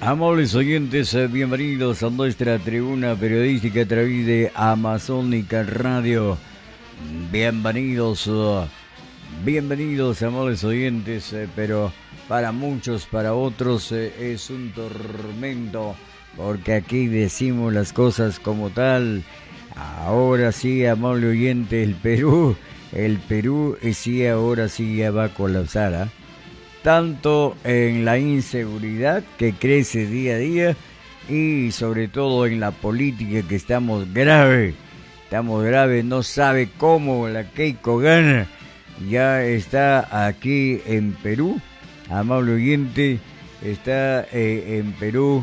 Amables oyentes, bienvenidos a nuestra tribuna periodística a través de Amazónica Radio. Bienvenidos, amables oyentes, pero para muchos, para otros es un tormento, porque aquí decimos las cosas como tal. Ahora sí, amable oyente, el Perú sí, ahora sí ya va a colapsar, ¿eh? Tanto en la inseguridad que crece día a día y sobre todo en la política que estamos grave, no sabe cómo la Keiko gana, ya está aquí en Perú, amable oyente, está en Perú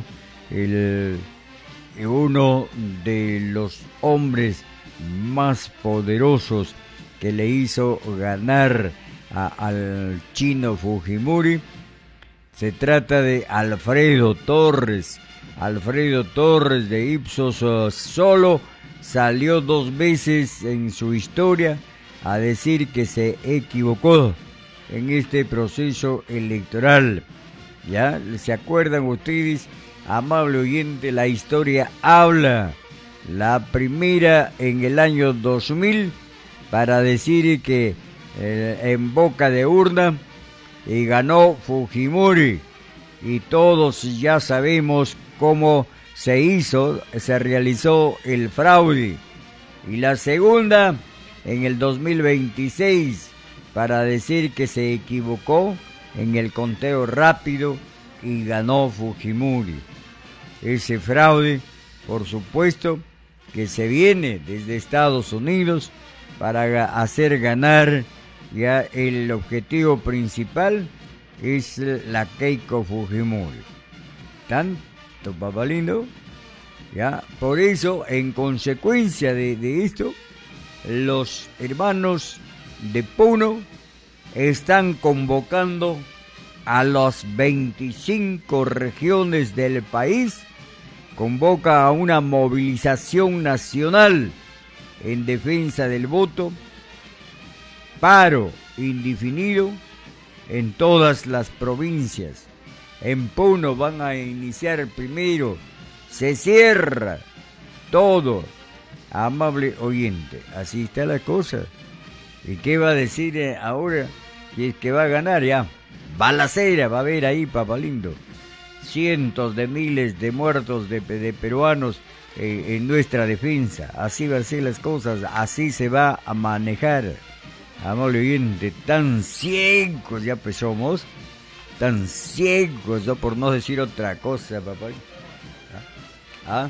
uno de los hombres más poderosos que le hizo ganar al chino Fujimori. Se trata de Alfredo Torres de Ipsos. Solo salió 2 veces en su historia a decir que se equivocó en este proceso electoral. ¿Ya? ¿Se acuerdan ustedes, amable oyente? La historia habla. La primera en el año 2000 para decir que en boca de urna y ganó Fujimori, y todos ya sabemos cómo se realizó el fraude. Y la segunda en el 2026 para decir que se equivocó en el conteo rápido y ganó Fujimori. Ese fraude, por supuesto, que se viene desde Estados Unidos para hacer ganar. Ya el objetivo principal es la Keiko Fujimori. Tanto, papá lindo. Ya, por eso, en consecuencia de esto, los hermanos de Puno están convocando a las 25 regiones del país, convoca a una movilización nacional en defensa del voto, paro indefinido en todas las provincias. En Puno van a iniciar primero, se cierra todo, amable oyente. Así está la cosa. ¿Y qué va a decir ahora? Y es que va a ganar ya. Balacera va a haber ahí, papá lindo. Cientos de miles de muertos de peruanos en nuestra defensa. Así va a ser las cosas, así se va a manejar. Amable oyente, tan ciegos ya pues somos, tan ciegos, ¿no? Por no decir otra cosa, papá. ¿Ah?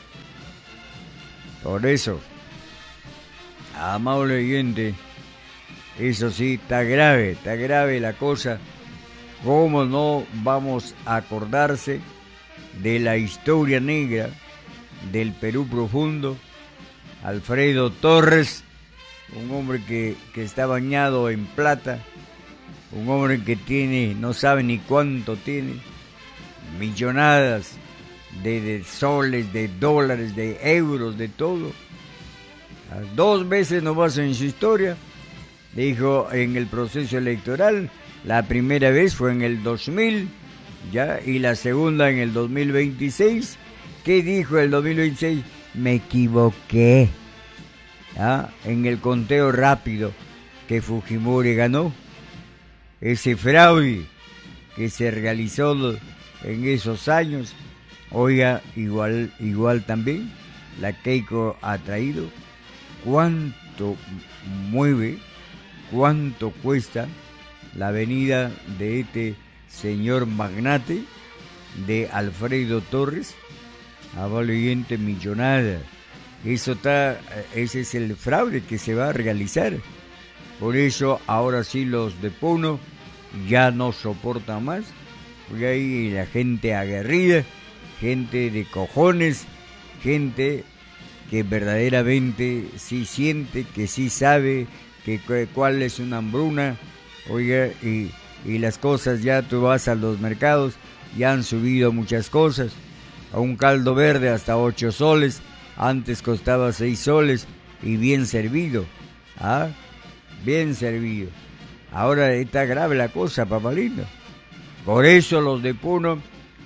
Por eso, amable oyente, eso sí, está grave la cosa. ¿Cómo no vamos a acordarse de la historia negra del Perú profundo? Alfredo Torres, un hombre que está bañado en plata, un hombre que tiene, no sabe ni cuánto tiene, millonadas de soles, de dólares, de euros, de todo. 2 veces nomás en su historia, dijo en el proceso electoral. La primera vez fue en el 2000, ya, y la segunda en el 2026. ¿Qué dijo el 2026? Me equivoqué. En el conteo rápido que Fujimori ganó. Ese fraude que se realizó en esos años. Oiga, igual también la Keiko ha traído. ¿Cuánto mueve? ¿Cuánto cuesta la venida de este señor magnate de Alfredo Torres? Amable oyente, millonada. Ese es el fraude que se va a realizar. Por eso ahora sí los de Puno ya no soportan más, porque hay la gente aguerrida, gente de cojones, gente que verdaderamente sí siente, que sí sabe cuál es una hambruna. Oiga, y las cosas, ya tú vas a los mercados, ya han subido muchas cosas. A un caldo verde hasta 8 soles, antes costaba 6 soles y bien servido. Bien servido. Ahora está grave la cosa, papá lindo. Por eso los de Puno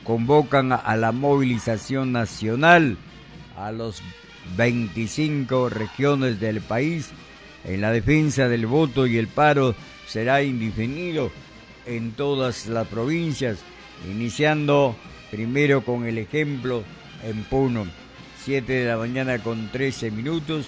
convocan a la movilización nacional a los 25 regiones del país en la defensa del voto, y el paro será indefinido en todas las provincias, iniciando primero con el ejemplo en Puno, 7 de la mañana con 13 minutos.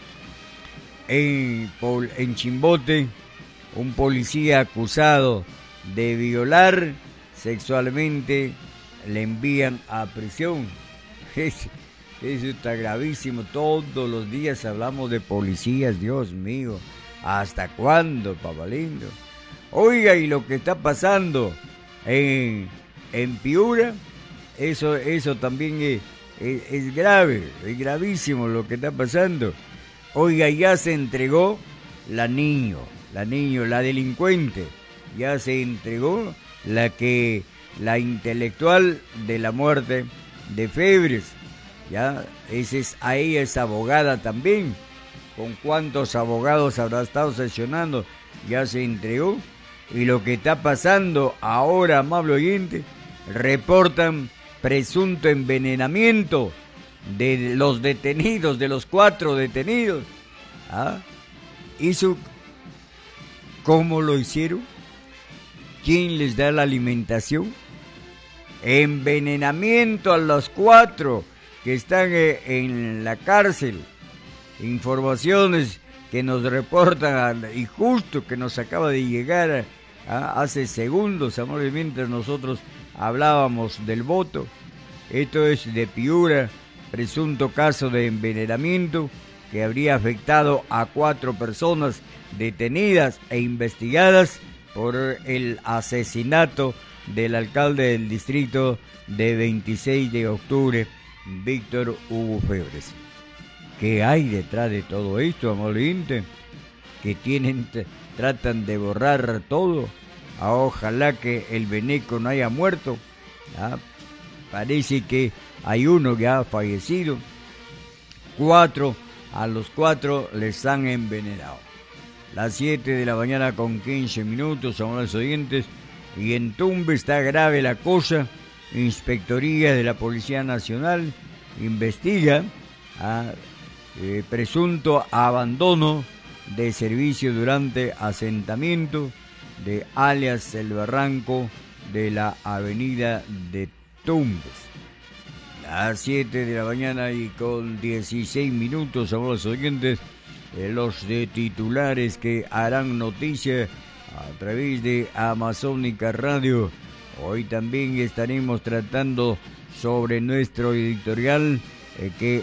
En Chimbote, un policía acusado de violar sexualmente le envían a prisión. Eso está gravísimo. Todos los días hablamos de policías, Dios mío. ¿Hasta cuándo, papalindo? Oiga, y lo que está pasando en Piura, eso también es grave, es gravísimo lo que está pasando. Oiga, ya se entregó la delincuente, ya se entregó la intelectual de la muerte de Febres, ya, ella es abogada también. ¿Con cuántos abogados habrá estado sesionando? Ya se entregó. Y lo que está pasando ahora, amable oyente, reportan presunto envenenamiento de los detenidos, de los 4 detenidos. ¿Cómo lo hicieron? ¿Quién les da la alimentación? Envenenamiento a los 4 que están en la cárcel. Informaciones que nos reportan, y justo que nos acaba de llegar hace segundos, amores, mientras nosotros hablábamos del voto. Esto es de Piura, presunto caso de envenenamiento que habría afectado a 4 personas detenidas e investigadas por el asesinato del alcalde del distrito de 26 de octubre, Víctor Hugo Febres. ¿Qué hay detrás de todo esto, amable? Que tratan de borrar todo. Ojalá que el veneco no haya muerto. Parece que hay uno que ha fallecido. A los 4 les han envenenado. Las 7 de la mañana con 15 minutos, amables oyentes. Y en Tumbes está grave la cosa. Inspectoría de la Policía Nacional investiga presunto abandono de servicio durante asentamiento de alias El Barranco de la avenida de Tumbes. Las 7 de la mañana y con 16 minutos, amables oyentes, los de titulares que harán noticia a través de Amazónica Radio. Hoy también estaremos tratando sobre nuestro editorial que